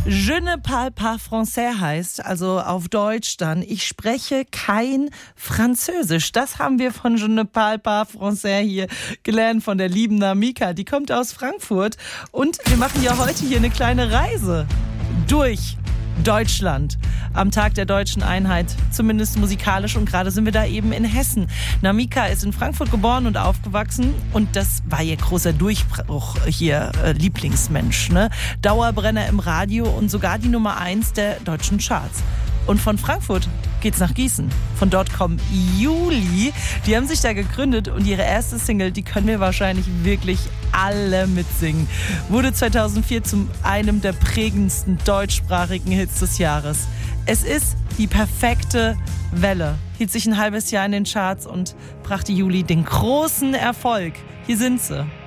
Je ne parle pas français heißt, also auf Deutsch dann, ich spreche kein Französisch. Das haben wir von Je ne parle pas français hier gelernt von der lieben Namika. Die kommt aus Frankfurt und wir machen ja heute hier eine kleine Reise durch Deutschland am Tag der deutschen Einheit, zumindest musikalisch, und gerade sind wir da eben in Hessen. Namika ist in Frankfurt geboren und aufgewachsen und das war ihr großer Durchbruch hier, Lieblingsmensch, ne? Dauerbrenner im Radio und sogar die Nummer 1 der deutschen Charts. Und von Frankfurt geht's nach Gießen. Von dort kommen Juli. Die haben sich da gegründet und ihre erste Single, die können wir wahrscheinlich wirklich alle mitsingen. Wurde 2004 zu einem der prägendsten deutschsprachigen Hits des Jahres. Es ist die perfekte Welle. Hielt sich ein halbes Jahr in den Charts und brachte Juli den großen Erfolg. Hier sind sie.